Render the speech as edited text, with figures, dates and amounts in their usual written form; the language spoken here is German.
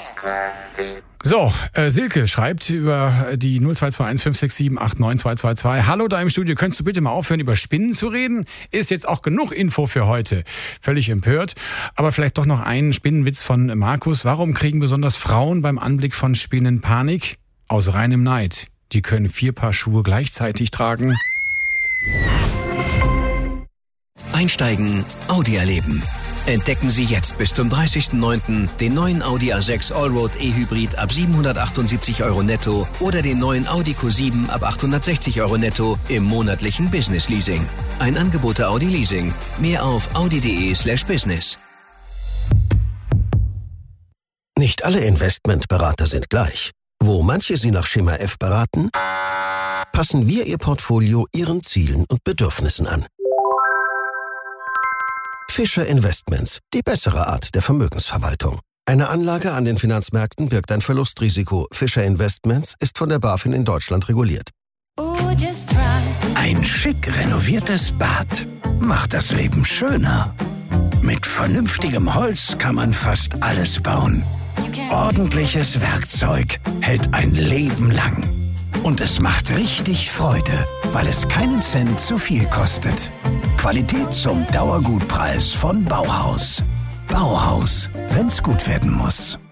So, Silke schreibt über die 0221 567 89222. Hallo da im Studio, könntest du bitte mal aufhören, über Spinnen zu reden? Ist jetzt auch genug Info für heute. Völlig empört. Aber vielleicht doch noch einen Spinnenwitz von Markus. Warum kriegen besonders Frauen beim Anblick von Spinnen Panik? Aus reinem Neid. Die können 4 Paar Schuhe gleichzeitig tragen. Einsteigen, Audi erleben. Entdecken Sie jetzt bis zum 30.09. den neuen Audi A6 Allroad E-Hybrid ab 778 € netto oder den neuen Audi Q7 ab 860 € netto im monatlichen Business Leasing. Ein Angebot der Audi Leasing. Mehr auf audi.de/business. Nicht alle Investmentberater sind gleich. Wo manche Sie nach Schema F beraten, passen wir Ihr Portfolio Ihren Zielen und Bedürfnissen an. Fischer Investments, die bessere Art der Vermögensverwaltung. Eine Anlage an den Finanzmärkten birgt ein Verlustrisiko. Fischer Investments ist von der BaFin in Deutschland reguliert. Ein schick renoviertes Bad macht das Leben schöner. Mit vernünftigem Holz kann man fast alles bauen. Ordentliches Werkzeug hält ein Leben lang. Und es macht richtig Freude, weil es keinen Cent zu viel kostet. Qualität zum Dauergutpreis von Bauhaus. Bauhaus, wenn's gut werden muss.